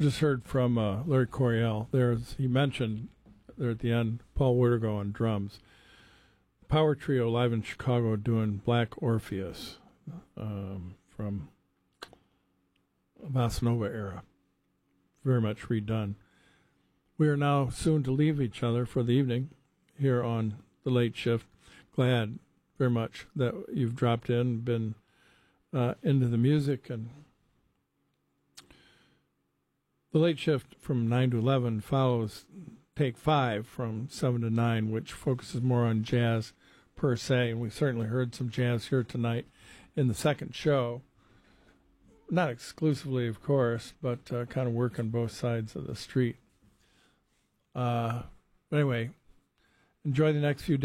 Just heard from Larry Coryell. He mentioned there at the end Paul Wertigo on drums. Power Trio live in Chicago doing Black Orpheus from Bossa Nova era. Very much redone. We are now soon to leave each other for the evening here on The Late Shift. Glad very much that you've dropped in, been into the music. And The Late Shift from 9 to 11 follows Take 5 from 7 to 9, which focuses more on jazz per se. And we certainly heard some jazz here tonight in the second show. Not exclusively, of course, but kind of work on both sides of the street. But anyway, enjoy the next few days.